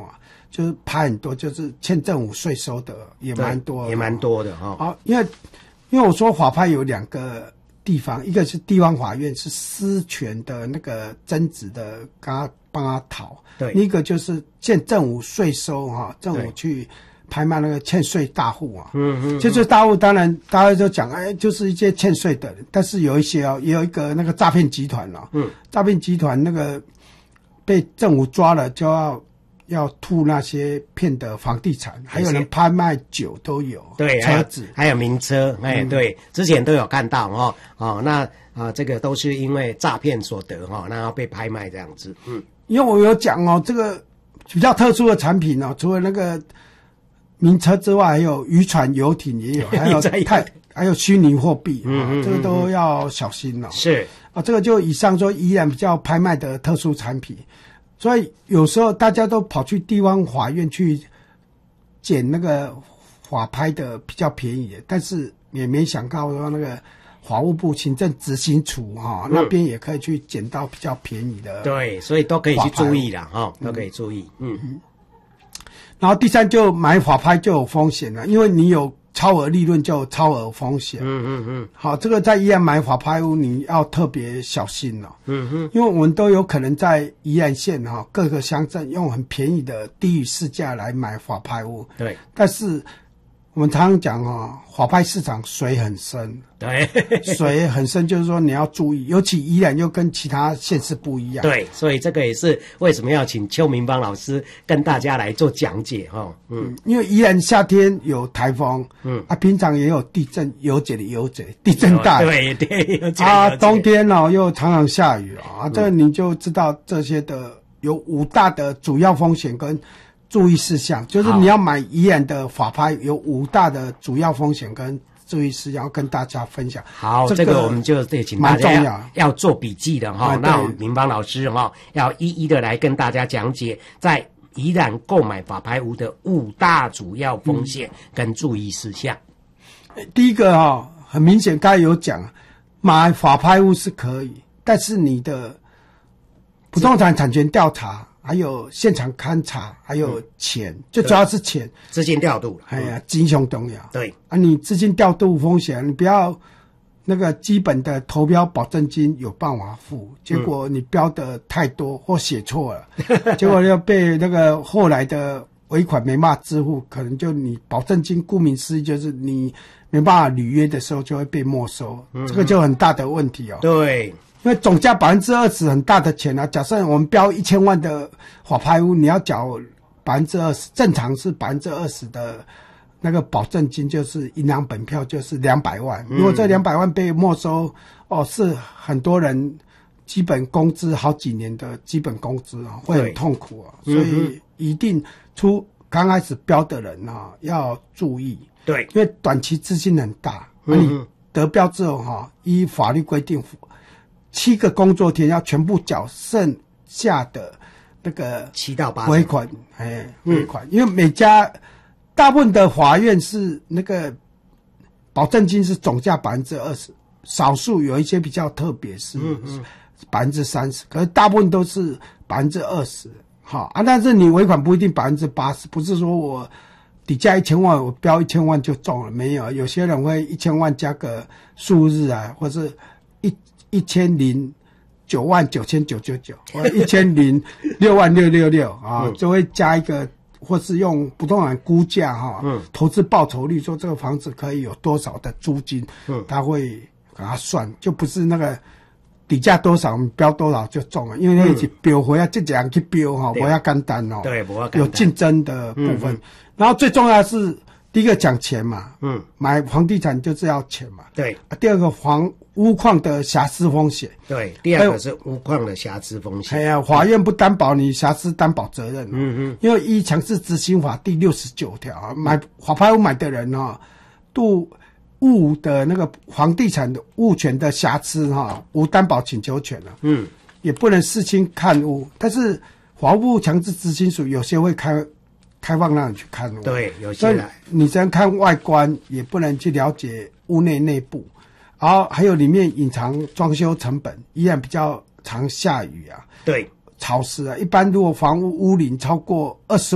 就是拍很多，就是欠政府税收的也蛮多的， 也蛮多的哈。 好，因为我说法拍有2个地方，一个是地方法院是私权的那个争执的，帮他讨； 对， 另一个就是欠政府税收政府去拍卖那个欠税大户啊。欠税大户当然大家就讲，就是一些欠税的人，但是有一些也有一个那个诈骗集团诈骗集团那个被政府抓了就要吐那些骗的房地产，还有人拍卖酒都有， 对， 车子还有名车，对，之前都有看到那这个都是因为诈骗所得那要被拍卖这样子。 因为我有讲这个比较特殊的产品除了那个名车之外，还有渔船、游艇也有，还有虚拟货币这个都要小心是这个就以上说依然比较拍卖的特殊产品。所以有时候大家都跑去地方法院去捡那个法拍的比较便宜的，但是也没想到说那个法务部行政执行处那边也可以去捡到比较便宜的。 对，所以都可以去注意啦都可以注意。 然后第三，就买法拍就有风险了，因为你有超额利润就有超额风险。好，这个在宜兰买法拍屋你要特别小心因为我们都有可能在宜兰县各个乡镇用很便宜的低于市价来买法拍屋。 对， 但是我们常常讲法拍市场水很深。 对， 水很深，就是说你要注意，尤其宜兰又跟其他县市不一样。 对，所以这个也是为什么要请邱明邦老师跟大家来做讲解因为宜兰夏天有台风，平常也有地震，有解的有解，地震大， 对， 冬天又常常下雨这个你就知道这些的有5大的主要风险跟注意事项，就是你要买宜兰的法拍有5大的主要风险跟注意事项要跟大家分享。 好，这个我们就得请大家要做笔记的那明邦老师要一一的来跟大家讲解，在宜兰购买法拍屋的5大主要风险跟注意事项。 第一个很明显，刚才有讲，买法拍屋是可以，但是你的不动产产权调查。还有现场勘查，还有钱，最主要是钱， 资金调度。 金相重要。 对你资金调度风险，你不要那个基本的投标保证金有办法付，结果你标的太多或写错了，结果要被那个后来的尾款没办法支付，可能就你保证金顾名思义就是你没办法履约的时候就会被没收，这个就很大的问题对。 因为总价20%很大的钱假设我们标1000万的法拍屋，你要缴20%，正常是20%的那个保证金，就是银行本票就是200万。如果这200万被没收，是很多人基本工资好几年的基本工资会很痛苦所以一定刚开始标的人要注意。 对， 因为短期资金很大，你得标之后依法律规定。7个工作天要全部缴剩下的那个 7到8 尾款，尾款，因为每家大部分的法院是那个保证金是总价20%，少数有一些比较特别是30%，可是大部分都是20%。但是你尾款不一定80%，不是说我底价1000万，我标1000万就中了，没有，有些人会1000万加个数日或是1009,999，1006,666就会加一个，或是用不动产估价投资报酬率，说这个房子可以有多少的租金，他会给他算，就不是那个底价多少，我们标多少就中了，因为那是标回这样去标不要简单对，不要简单， 有竞争的部分。然后最重要的是第一个讲钱嘛，买房地产就是要钱嘛， 对。 第二个屋况的瑕疵风险， 对。第二个是屋况的瑕疵风险。 法院不担保你瑕疵担保责任，因为依强制执行法第69条，买法拍屋买的人度物的那个房地产的物权的瑕疵无担保请求权也不能视亲看屋，但是法务部强制执行署有些会开放让你去看屋， 对，有些你只能看外观，也不能去了解屋内部，然后还有里面隐藏装修成本，依然比较常下雨对， 潮湿一般如果房屋屋龄超过25